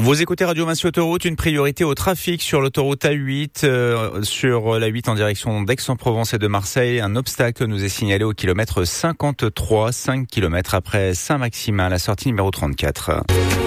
Vous écoutez Radio Massy Autoroute, une priorité au trafic sur l'autoroute A8, sur la 8 en direction d'Aix-en-Provence et de Marseille. Un obstacle nous est signalé au kilomètre 53, 5 km après Saint-Maximin, la sortie numéro 34.